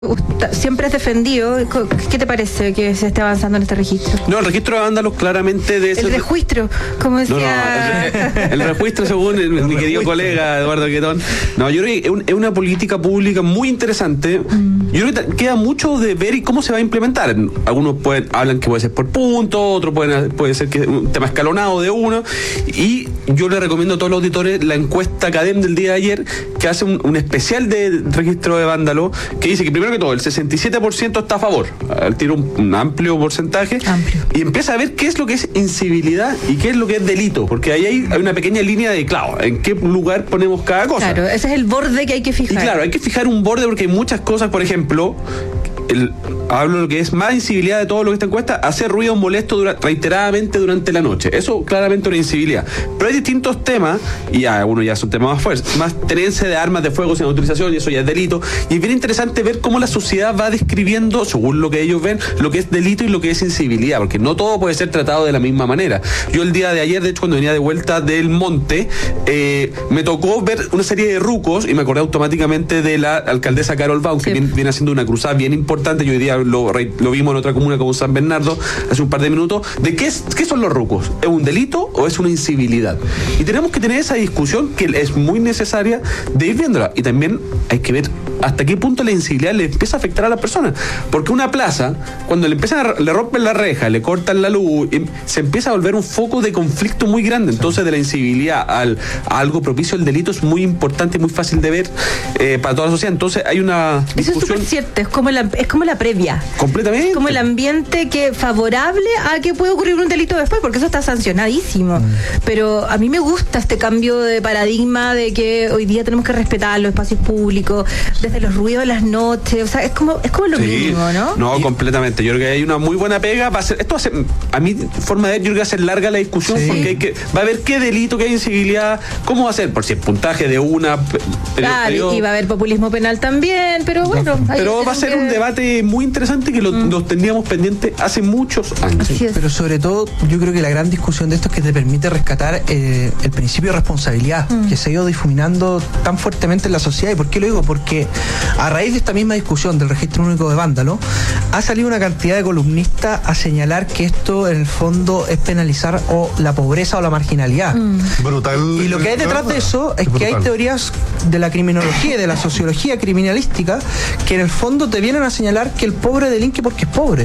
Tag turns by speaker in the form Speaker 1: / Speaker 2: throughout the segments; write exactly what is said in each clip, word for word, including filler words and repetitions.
Speaker 1: Siempre has defendido. ¿Qué te parece que se esté avanzando en este registro?
Speaker 2: No, el registro de vándalos claramente de ese...
Speaker 1: El registro, como decía...
Speaker 2: No, no, el, el registro según el, el mi querido colega Eduardo Quetón. No, yo creo que es, un, es una política pública muy interesante. Mm. Yo creo que queda mucho de ver y cómo se va a implementar. Algunos pueden, hablan que puede ser por puntos, otros pueden, puede ser que un tema escalonado de uno. Y yo le recomiendo a todos los auditores la encuesta Cadem del día de ayer, que hace un, un especial de registro de vándalos, que dice que primero que todo el sesenta y siete por ciento está a favor, tira un, un amplio porcentaje
Speaker 1: amplio.
Speaker 2: Y empieza a ver qué es lo que es incivilidad y qué es lo que es delito, porque ahí hay, hay una pequeña línea de, claro, en qué lugar ponemos cada cosa.
Speaker 1: Claro, ese es el borde que hay que fijar.
Speaker 2: Y claro, hay que fijar un borde porque hay muchas cosas, por ejemplo, el, hablo de lo que es más incivilidad de todo lo que está en encuesta, hacer ruido molesto dura, reiteradamente durante la noche. Eso claramente una incivilidad. Pero hay distintos temas, y ya, algunos ya son temas más fuertes, más tenencia de armas de fuego sin autorización, y eso ya es delito. Y es bien interesante ver cómo la sociedad va describiendo, según lo que ellos ven, lo que es delito y lo que es incivilidad, porque no todo puede ser tratado de la misma manera. Yo el día de ayer, de hecho, cuando venía de vuelta del monte, eh, me tocó ver una serie de rucos, y me acordé automáticamente de la alcaldesa Carol Baum, sí, que viene, viene haciendo una cruzada bien importante. Yo hoy día lo, lo vimos en otra comuna como San Bernardo hace un par de minutos, de qué, es, qué son los rucos. ¿Es un delito o es una incivilidad? Y tenemos que tener esa discusión que es muy necesaria de ir viéndola. Y también hay que ver hasta qué punto la incivilidad le empieza a afectar a las personas. Porque una plaza, cuando le empiezan a, le rompen la reja, le cortan la luz, se empieza a volver un foco de conflicto muy grande. Entonces, de la incivilidad al, a algo propicio al delito es muy importante y muy fácil de ver eh, para toda la sociedad. Entonces, hay una discusión...
Speaker 1: Eso es súper cierto, es como, la, es como la previa.
Speaker 2: Completamente.
Speaker 1: Es como el ambiente que favorable a que pueda ocurrir un delito después, porque eso está sancionadísimo. Mm. Pero a mí me gusta este cambio de paradigma de que hoy día tenemos que respetar los espacios públicos, desde los ruidos de las noches, o sea, es como, es como lo sí, mínimo, ¿no?
Speaker 2: No, y, completamente. Yo creo que hay una muy buena pega para hacer, esto hace, a mi forma de ver, yo creo que hacer larga la discusión, sí, porque hay que, va a haber qué delito, qué incivilidad, cómo va a ser, por si el puntaje de una...
Speaker 1: Claro, y va a haber populismo penal también, pero bueno...
Speaker 2: No, pero va a ser que... un debate muy interesante que lo, mm. los teníamos pendiente hace muchos años.
Speaker 3: Sí, pero sobre todo, yo creo que la gran discusión de esto es que te permite rescatar eh, el principio de responsabilidad, mm. que se ha ido difuminando tan fuertemente en la sociedad. ¿Y por qué lo digo? Porque a raíz de esta misma discusión del registro único de vándalo, ha salido una cantidad de columnistas a señalar que esto en el fondo es penalizar o la pobreza o la marginalidad. Mm.
Speaker 4: Brutal.
Speaker 3: Y lo que hay detrás de eso es que hay teorías de la criminología y de la sociología criminalística que en el fondo te vienen a señalar que el pobre delinque porque es pobre.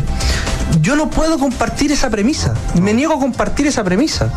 Speaker 3: Yo no puedo compartir esa premisa, me niego a compartir esa premisa.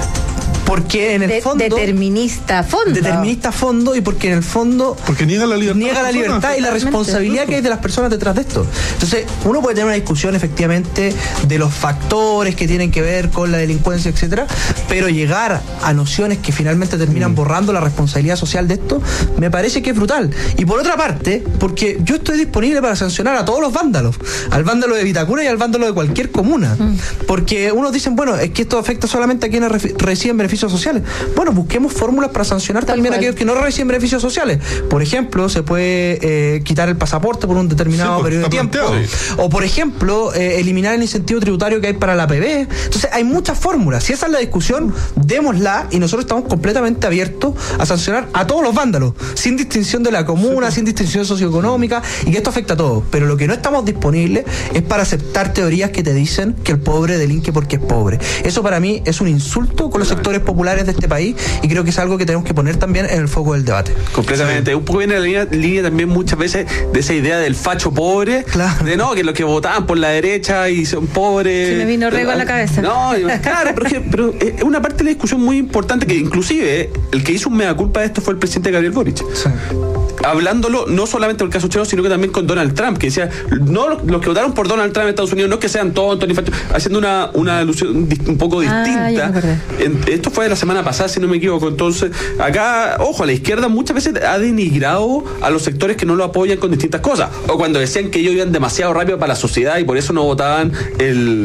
Speaker 3: Porque en el de, fondo...
Speaker 1: Determinista fondo.
Speaker 3: Determinista fondo y porque en el fondo...
Speaker 4: Porque niega la libertad.
Speaker 3: Niega la libertad y la responsabilidad que hay de las personas detrás de esto. Entonces, uno puede tener una discusión efectivamente de los factores que tienen que ver con la delincuencia, etcétera, pero llegar a nociones que finalmente terminan mm. borrando la responsabilidad social de esto, me parece que es brutal. Y por otra parte, porque yo estoy disponible para sancionar a todos los vándalos, al vándalo de Vitacura y al vándalo de cualquier comuna. Mm. Porque unos dicen, bueno, es que esto afecta solamente a quienes re- reciben beneficios sociales. Bueno, busquemos fórmulas para sancionar Tal también cual. a aquellos que no reciben beneficios sociales. Por ejemplo, se puede eh, quitar el pasaporte por un determinado sí, periodo de tiempo. Sí. O, por ejemplo, eh, eliminar el incentivo tributario que hay para la P B. Entonces, hay muchas fórmulas. Si esa es la discusión, démosla y nosotros estamos completamente abiertos a sancionar a todos los vándalos, sin distinción de la comuna, sí. sin distinción socioeconómica, y que esto afecta a todos. Pero lo que no estamos disponibles es para aceptar teorías que te dicen que el pobre delinque porque es pobre. Eso para mí es un insulto con los sectores populares de este país y creo que es algo que tenemos que poner también en el foco del debate.
Speaker 2: Completamente. Sí. Un poco viene la línea, línea también muchas veces de esa idea del facho pobre, claro. de no, que los que votaban por la derecha y son pobres.
Speaker 1: Se me vino rego a la cabeza.
Speaker 2: No, claro, pero, pero es una parte de la discusión muy importante que inclusive el que hizo un mea culpa de esto fue el presidente Gabriel Boric. Sí. Hablándolo no solamente por el caso Cheo, sino que también con Donald Trump, que decía, no los, los que votaron por Donald Trump en Estados Unidos, no es que sean tontos ni fachos, haciendo una, una alusión un poco distinta. Ah, en, esto fue de la semana pasada, si no me equivoco. Entonces, acá, ojo, la izquierda muchas veces ha denigrado a los sectores que no lo apoyan con distintas cosas. O cuando decían que ellos iban demasiado rápido para la sociedad y por eso no votaban el,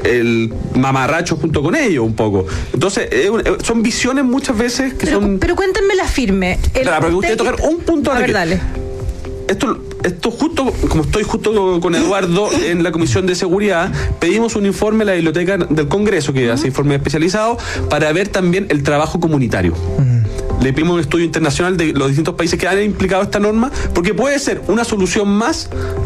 Speaker 2: el mamarracho junto con ellos un poco. Entonces, eh, son visiones muchas veces que
Speaker 1: pero,
Speaker 2: son...
Speaker 1: Pero cuéntenme la firme.
Speaker 2: El claro, pero me gustaría tocar un punto
Speaker 1: a ver, dale.
Speaker 2: Esto, esto justo, como estoy justo con Eduardo en la Comisión de Seguridad, pedimos un informe a la Biblioteca del Congreso, que uh-huh. hace informe especializado, para ver también el trabajo comunitario. Uh-huh. le pedimos un estudio internacional de los distintos países que han implicado esta norma, porque puede ser una solución más